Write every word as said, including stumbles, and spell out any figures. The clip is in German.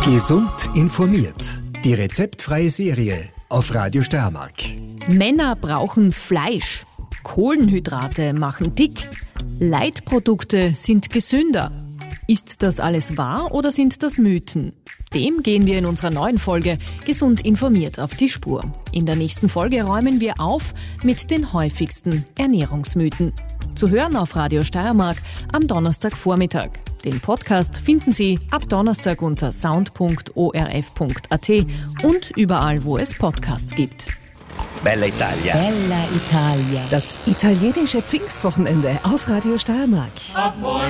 Gesund informiert. Die rezeptfreie Serie auf Radio Steiermark. Männer brauchen Fleisch. Kohlenhydrate machen dick. Leitprodukte sind gesünder. Ist das alles wahr oder sind das Mythen? Dem gehen wir in unserer neuen Folge Gesund informiert auf die Spur. In der nächsten Folge räumen wir auf mit den häufigsten Ernährungsmythen. Zu hören auf Radio Steiermark am Donnerstagvormittag. Den Podcast finden Sie ab Donnerstag unter sound punkt o r f punkt a t und überall, wo es Podcasts gibt. Bella Italia. Bella Italia. Das italienische Pfingstwochenende auf Radio Steiermark.